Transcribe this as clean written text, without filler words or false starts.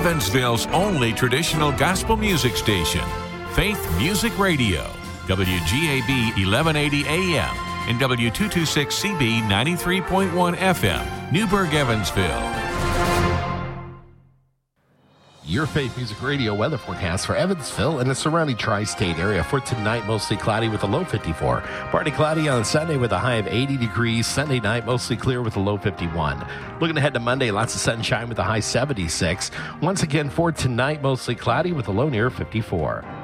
Evansville's only traditional gospel music station, Faith Music Radio, WGAB 1180 AM and W226CB 93.1 FM, Newburgh, Evansville. Your Faith Music Radio weather forecast for Evansville and the surrounding tri-state area for tonight, mostly cloudy with a low 54. Partly cloudy on Sunday with a high of 80 degrees. Sunday night, mostly clear with a low 51. Looking ahead to Monday, lots of sunshine with a high 76. Once again for tonight, mostly cloudy with a low near 54.